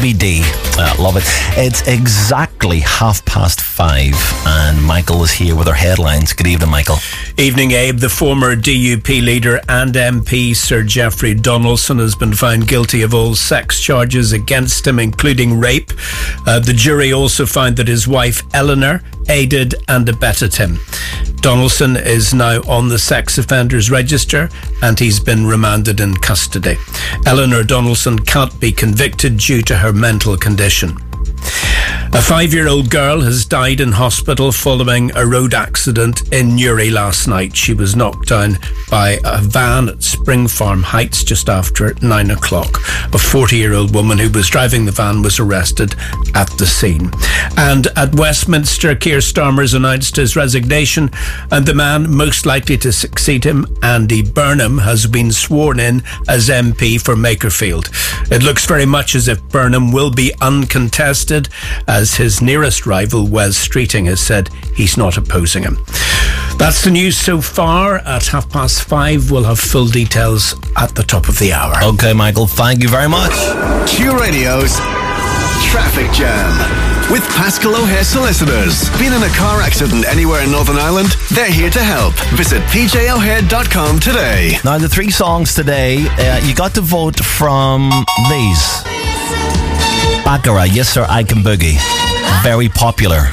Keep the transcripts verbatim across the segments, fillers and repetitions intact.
B D. Uh, love it. It's exactly half past five, and Michael is here with our headlines. Good evening, Michael. Evening, Abe. The former D U P leader and M P Sir Geoffrey Donaldson has been found guilty of all sex charges against him, including rape. Uh, the jury also found that his wife Eleanor aided and abetted him. Donaldson is now on the sex offenders register and he's been remanded in custody. Eleanor Donaldson can't be convicted due to her mental condition. A five-year-old girl has died in hospital following a road accident in Newry last night. She was knocked down by a van at Spring Farm Heights just after nine o'clock. A forty-year-old woman who was driving the van was arrested at the scene. And at Westminster, Keir Starmer's announced his resignation, and the man most likely to succeed him, Andy Burnham, has been sworn in as M P for Makerfield. It looks very much as if Burnham will be uncontested, as his nearest rival, Wes Streeting, has said he's not opposing him. That's the news so far. At half past five, we'll have full details at the top of the hour. Okay, Michael, thank you very much. Q Radio's Traffic Jam with Pascal O'Hare Solicitors. Been in a car accident anywhere in Northern Ireland? They're here to help. Visit p j o'hare dot com today. Now, the three songs today, uh, you got to vote from these. Baccarat, Yes Sir, I Can Boogie. Very popular.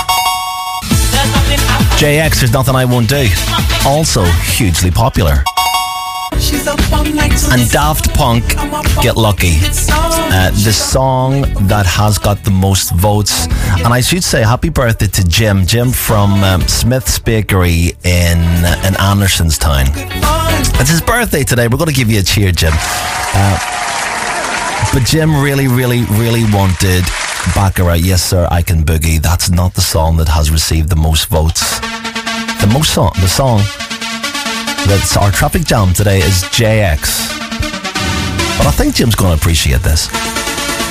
J X, There's Nothing I Won't Do. Also hugely popular. And Daft Punk, Get Lucky. Uh, the song that has got the most votes. And I should say happy birthday to Jim. Jim from um, Smith's Bakery in, in Andersonstown. It's his birthday today. We're going to give you a cheer, Jim. Uh, But Jim really, really, really wanted Baccarat, Yes Sir, I Can Boogie. That's not the song that has received the most votes. The most song, the song that's our traffic jam today is J X. But I think Jim's going to appreciate this.